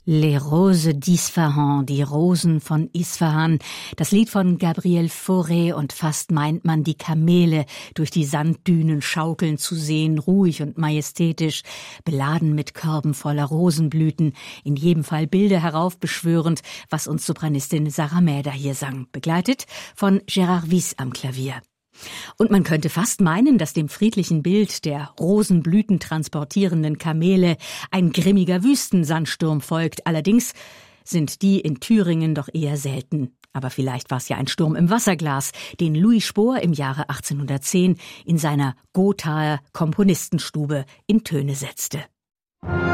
Les Roses d'Isfahan, die Rosen von Isfahan, das Lied von Gabriel Fauré, und fast meint man, die Kamele durch die Sanddünen schaukeln zu sehen, ruhig und majestätisch, beladen mit Körben voller Rosenblüten, in jedem Fall Bilder heraufbeschwörend, was uns Sopranistin Sarah Mäder hier sang, begleitet von Gérard Wyss am Klavier. Und man könnte fast meinen, dass dem friedlichen Bild der Rosenblüten transportierenden Kamele ein grimmiger Wüstensandsturm folgt. Allerdings sind die in Thüringen doch eher selten. Aber vielleicht war es ja ein Sturm im Wasserglas, den Louis Spohr im Jahre 1810 in seiner Gothaer Komponistenstube in Töne setzte.